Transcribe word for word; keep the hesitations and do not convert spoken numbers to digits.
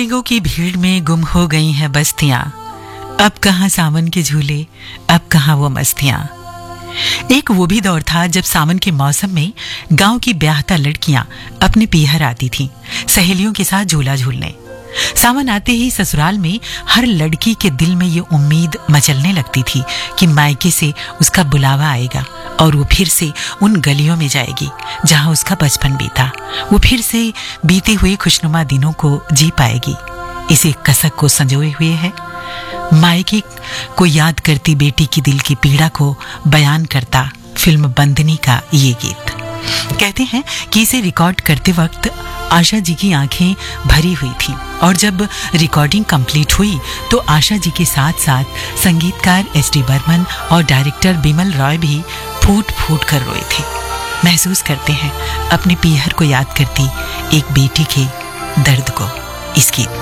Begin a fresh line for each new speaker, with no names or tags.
ज्योतिर्लिंगों की भीड़ में गुम हो गई हैं बस्तियां। अब कहाँ सावन के झूले, अब कहाँ वो मस्तियां। एक वो भी दौर था जब सावन के मौसम में गांव की ब्याहता लड़कियां अपने पीहर आती थीं, सहेलियों के साथ झूला झूलने। सावन आते ही ससुराल में हर लड़की के दिल में ये उम्मीद मचलने लगती थी कि मायके से उसका बुलावा आएगा और वो फिर से उन गलियों में जाएगी जहां उसका बचपन बीता। वो फिर से बीते हुए खुशनुमा दिनों को जी पाएगी। इसी कसक को संजोए हुए है मायके को याद करती बेटी की दिल की पीड़ा को बयान करता फिल्म बंदनी का ये गीत। कहते हैं कि इसे रिकॉर्ड करते वक्त आशा जी की आंखें भरी हुई थीं और जब रिकॉर्डिंग कंप्लीट हुई तो आशा जी के साथ साथ संगीतकार एस डी बर्मन और डायरेक्टर बिमल रॉय भी फूट फूट कर रोए थे। महसूस करते हैं अपने पीहर को याद करती एक बेटी के दर्द को इस गीत में।